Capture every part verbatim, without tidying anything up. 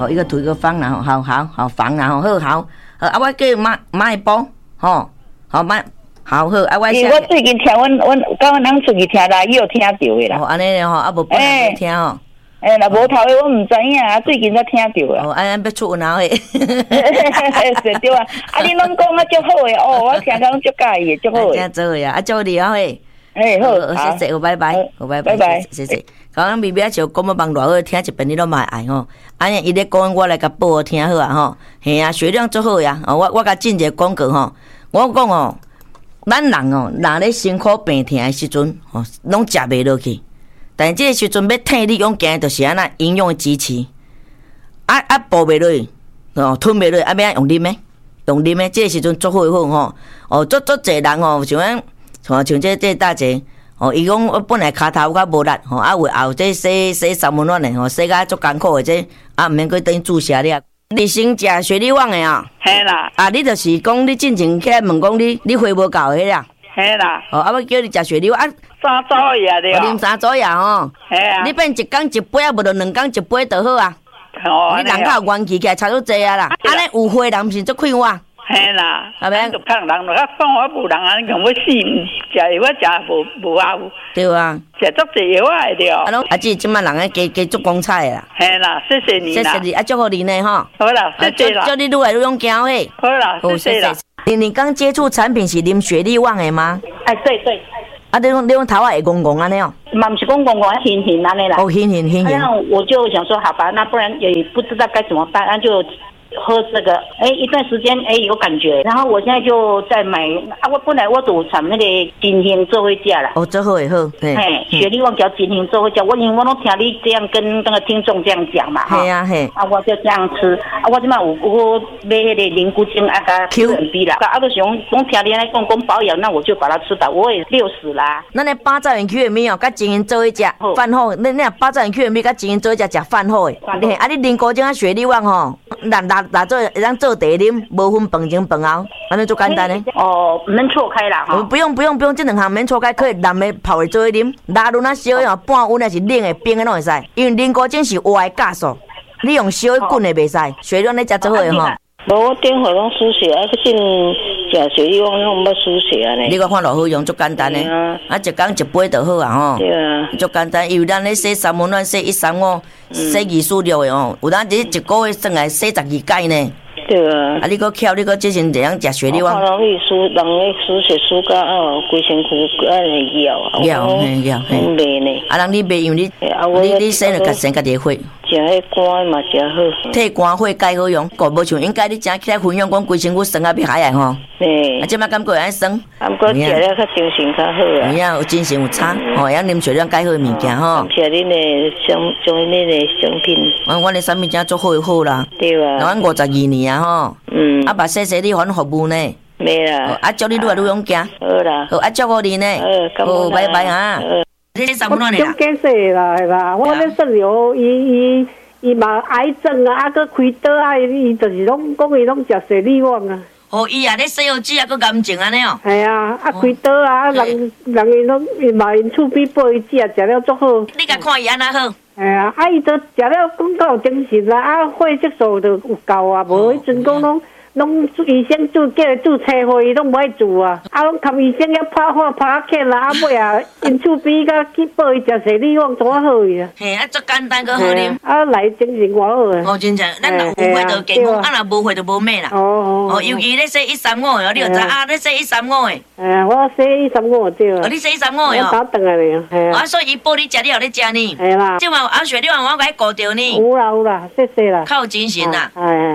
哦，一个土一个方，然后好好好防，然后好好好啊，我叫马马一波，吼，好马好好啊，我。 因为我最近听阮阮甲阮人出去听啦，伊有听到的啦。 哦，安尼吼，啊无本来没听吼。 诶，若无头诶，我毋知影啊，最近才听到啊。 哦，安尼要出脑诶。 是对啊，啊，你拢讲啊，足好诶哦，我听讲足介意，足好诶。 真做诶啊，啊，祝你好诶。 诶，好， 谢谢，好，拜拜，好，拜拜， 拜拜， 谢谢。刚刚咪咪就讲要帮偌好听一遍，你都蛮爱吼。安尼伊咧讲，我来甲报听好啊吼。嘿啊，血量足好呀。哦，我我甲进一个广告吼。我讲哦，咱人哦，若咧辛苦病痛诶时阵，吼，拢食袂落去。但即个时阵要替你用行，就是安那营养的支持。啊啊，补袂落去，哦，吞袂落去，啊，要用啉诶，用啉诶。即个时阵足好好吼。哦，足足侪人哦，像咱像像这这大姐。哦，伊讲我本来骹头较无力，吼，啊为后这洗洗三温暖的，吼，洗甲足艰苦的这，啊毋免去等注射了。你先食雪里网的啊？ 嘿啦。 啊，你就是讲你进前起来问讲你你血无够迄啦？ 嘿啦。 哦，啊要叫你食雪里网啊。 三组呀对。 啉三组呀吼。 嘿啊。 你变一工一杯啊，无就两工一杯就好啊。 哦。 你人较有元气起来差足济啊啦。安尼有血人毋是足快活。 嘿啦， 啊免， 就看人就较爽，我无人安尼讲要死，食药我食无无效。 对啊， 食足济药啊对。 啊拢啊，即即摆人诶加加足光彩啦。 嘿啦，谢谢你啦。 谢谢你，啊祝福你呢吼。 好啦，谢谢啦。 祝你愈来愈勇敢嘿。 好啦，谢谢啦。 你你刚接触产品是啉雪力旺的吗？ 哎，对对。 啊，你讲你讲头发会公公安尼哦？ 嘛不是公公公，hinhin安尼啦。 哦，hin hin hin hin。 那我就想说，好吧，那不然也不知道该怎么办，那就。喝这个，哎，一段时间，哎，有感觉，然后我现在就在买啊，我本来我都产那个金星做回家了。 哦，做好也好，嘿， 雪莉旺叫金星做回家，我因为我都听你这样跟那个听众这样讲嘛， 哈，嘿啊嘿， 啊，我就这样吃，啊，我即摆有我买那个灵菇精啊，加 Q M B 啦，啊，都想讲听你来讲讲保养，那我就把它吃到，我也六十啦。 那那八兆元 Q M B 哦，甲金星做一只饭后，那那八兆元 Q M B 甲金星做一只食饭后诶，啊，你灵菇精啊雪莉旺吼，拿拿拿做让做茶啉，无分饭前饭后，安尼就简单嘞。 哦，免错开啦哈。 不用不用不用，这两项免错开，可以蓝的泡的做去啉，拉轮啊烧的半温还是冷的冰的拢会使，因为灵菇精是活的酵素，你用烧的滚的袂使，血量你食做好的吼。 无我电话拢输血，啊，去进食水利旺拢要输血啊咧。 你个看落好用，足简单嘞，啊一工一杯就好啊吼。对啊。足简单，因为咱咧洗三温暖、洗一三五、洗二四六的哦，有当一一个月算来洗十二届呢。对啊，啊！你搁巧，你搁之前这样食雪梨旺， 人去输，人咧输血输到哦，规身躯安尼摇， 摇嘿摇嘿， 袂呢。啊， 人你袂用你，你你生了家生家己血， 食迄肝嘛食好， 替肝血介好用，个无像应该你正起来分享讲规身躯酸啊要海来吼。嘿，啊，即摆感觉安酸， 啊，不过食了较精神较好啊。 有影有精神有差，吼，要啉血量介好的物件吼。 谢恁的商，种恁的商品。 阮阮的产品真做好好啦。对啊。阮五十二年啊吼。嗯。啊，把谢谢你反服务呢。没啦。啊，祝你愈来愈勇敢。好啦。好，啊，祝福你呢。好，拜拜啊。你你什么乱的啦？ 我讲说啦，啦，我咧算有伊伊伊嘛癌症啊，啊，佮开刀啊，伊就是拢讲伊拢食雪莉旺啊。 哦，伊啊，咧西药剂啊，佮癌症安尼哦。 系啊，啊开刀啊，人人伊拢伊嘛因厝边报伊食，食了足好。 你甲看伊安那好？ 系啊，啊伊都食了讲够精神啦，啊血色素就有够啊，无迄阵讲拢拢医生做叫伊做车祸，伊拢无爱做啊，啊拢看医生要拍好拍起啦，啊尾啊因厝边甲去报伊食雪莉旺多好伊啊。 嘿，啊足简单个好啉。 啊来精神偌好啊。 哦，真正，咱若有血就健康，啊若无血就无命啦。哦哦。哦，尤其咧说一三五的，你就知啊，咧说一三五的。 哎呀，我说一三五对啊。 哦，你说一三五的哦。 我打顿来了，系啊。 啊，所以伊报你食，你后咧食呢。 系啦。 即嘛啊，雪你话我甲伊顾着呢。 有啦有啦，谢谢啦。 较有精神啦。 哎。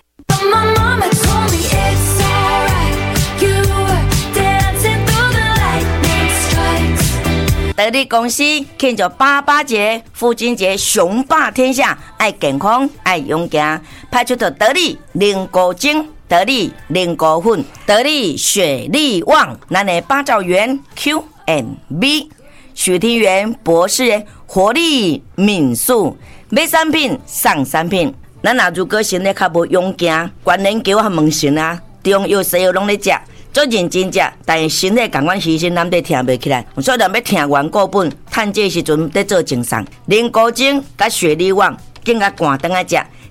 得力公司庆祝八八节、父亲节，雄霸天下，爱健康，爱勇敢，派出的得力灵果精、得力灵果粉、得力雪力旺，咱的八兆元 Q M B， 许庭元博士活力敏速，买产品送产品，咱若如果身体较无勇敢，关联叫我问神啊，中药西药拢咧食。做认真食，但是身体共阮牺牲，咱得听袂起来。所以咱要听完固本，趁这时阵得做正送。灵果精甲雪莉旺，更甲寒顿啊食，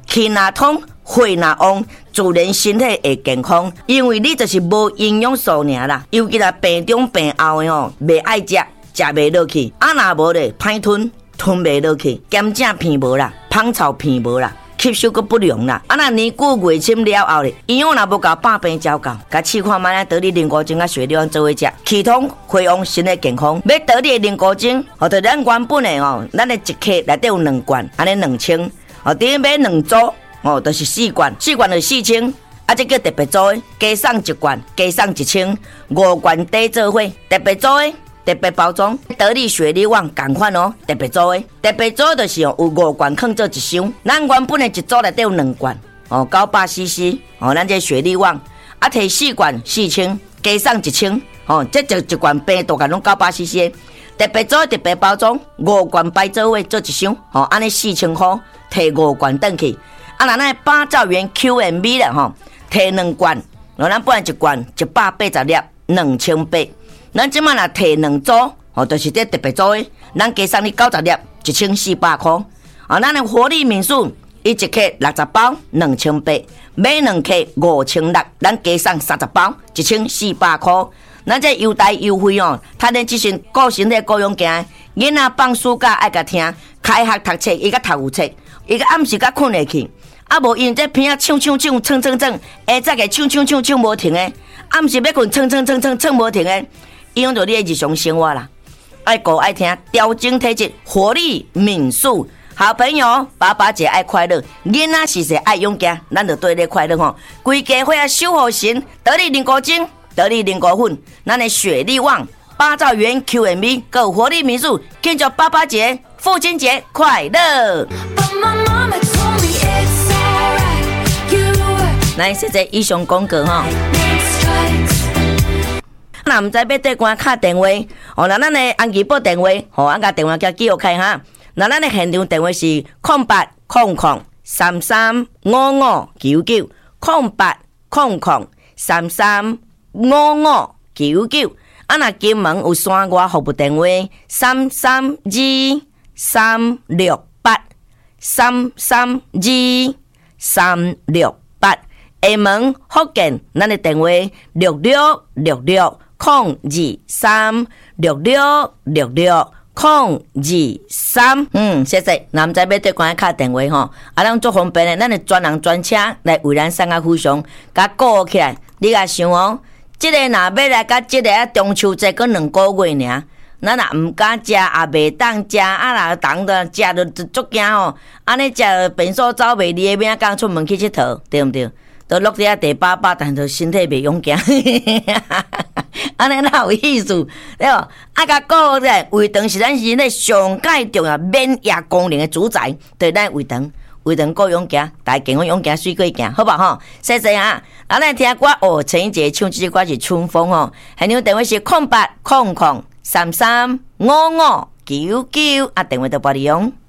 气若通，血若旺，自然身体会健康。因为你就是无营养素尔啦，尤其là病中病后的吼，袂爱食，食袂落去，啊若无咧，歹吞，吞袂落去，咸正片无啦，芳草片无啦。吸收阁不良啦，啊那年久月深了后咧，营养若无够，百病照够，甲试看卖得你灵菇精甲雪莲做伙食，气通血旺，身体健康。要得你的灵菇精，哦，就咱原本的哦，咱的一克内底有两罐，安尼两千，哦，顶买两组，哦，就是四罐，四罐就四千，啊，这叫特别组的，加送一罐，加送一千，五罐底做伙，特别组的。特别包装，得力雪力旺同款哦，特别组的，特别组就是哦，有五罐放做一箱，咱原本的一组内底有两罐哦，九百 C C 哦，咱这雪力旺啊，摕四罐四千，加送一千哦，这就一罐病毒甲拢九百 C C， 特别组特别包装，五罐摆做位做一箱哦，安尼四千块，摕五罐转去，啊，那那八兆元 Q M B 啦吼，摕两罐，哦，咱本来一罐一百八十粒，两千八。咱即摆若摕两组，哦，就是这特别组的，咱加送你九十粒，一千四百块。哦，咱的活力敏素，伊一克六十包，两千八，买两克五千六，咱加送三十包，一千四百块。咱这优待优惠哦，他连即身顾身体顾用行，囡仔放暑假爱甲听，开学读册伊甲读有册，伊甲暗时甲困下去。啊，无因这片啊唱唱唱唱唱唱，下早个唱唱唱唱无停的，暗时要困唱唱唱唱唱无停的。影响到你的日常生活啦，爱顾爱听，调整体质，活力敏素。好朋友，爸爸姐爱快乐，囡仔是谁爱勇敢，咱就对你快乐吼。规家伙啊，守护神，得力灵菇精，得力灵菇粉，咱的雪力旺，八兆元 Q M B， 够活力敏素，庆祝爸爸节、父亲节快乐。来，现在以上广告哈。那唔知要对官敲电话，哦，那咱的安吉报电话，吼，俺甲电话叫记录开哈。那咱的现场电话是空八空空三三五五九九，空八空空三三五五九九。啊，那金门有线外服务电话三三二三六八三三二三六八。厦门福建，咱的电话六六六六。空二三六六六六空二三，嗯，谢谢。那唔知要对官敲电话吼，啊，咱做方便的，咱的专人专车来为咱送到府上，甲顾起来。你甲想哦，这个若要来甲这个啊中秋节搁两个月尔，咱若唔敢食，也袂当食，啊，若当的食就足惊吼。安尼食便所走袂离的，免讲出门去佚佗，对唔对？都落伫啊第八百，但是身体袂勇敢，安尼哪有意思？对无？啊，甲顾咧，胃肠是咱身体上界重要免疫功能的主宰，对咱胃肠，胃肠够勇敢，大家健康勇敢水过行，好不好？谢谢啊！啊，咱听歌哦，陈奕迅唱这歌是春风哦，现场电话是空八空空三三五五九九，啊，电话都拨你用。